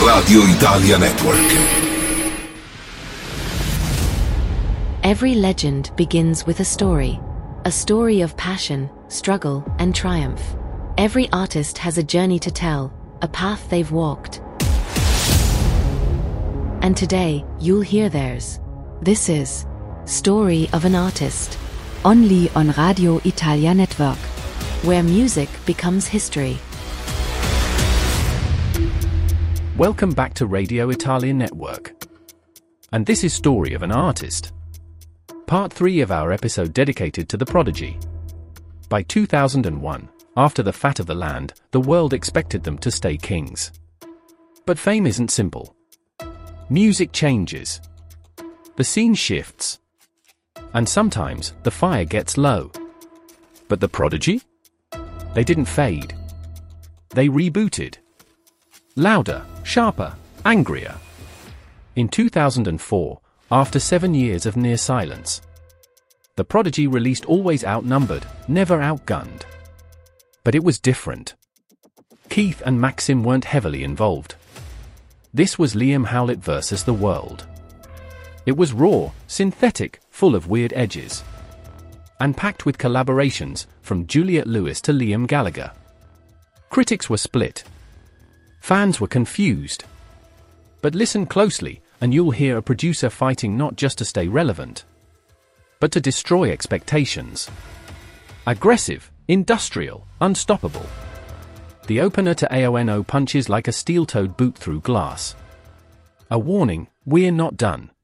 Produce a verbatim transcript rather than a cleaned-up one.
Radio Italia Network. Every legend begins with a story. A story of passion, struggle, and triumph. Every artist has a journey to tell, a path they've walked. And today, you'll hear theirs. This is Story of an Artist. Only on Radio Italia Network, where music becomes history. Welcome back to Radio Italia Network. And this is Story of an Artist. Part three of our episode dedicated to the prodigy. By two thousand one, after the fat of the land, the world expected them to stay kings. But fame isn't simple. Music changes. The scene shifts. And sometimes, the fire gets low. But the prodigy? They didn't fade. They rebooted. Louder, sharper, angrier. In two thousand four, after seven years of near silence, the prodigy released Always Outnumbered, Never Outgunned. But it was different. Keith and Maxim weren't heavily involved. This was Liam Howlett versus the world. It was raw, synthetic, full of weird edges. And packed with collaborations, from Juliette Lewis to Liam Gallagher. Critics were split. Fans were confused. But listen closely, and you'll hear a producer fighting not just to stay relevant, but to destroy expectations. Aggressive, industrial, unstoppable. The opener to A O N O punches like a steel-toed boot through glass. A warning, we're not done.